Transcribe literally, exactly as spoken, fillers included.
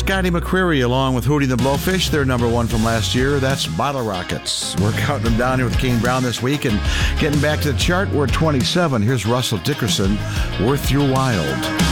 Scotty McCreery along with Hootie and the Blowfish. They're number one from last year. That's Bottle Rockets. We're counting them down here with Kane Brown this week. And getting back to the chart, we're at twenty-seven. Here's Russell Dickerson, Worth Your While.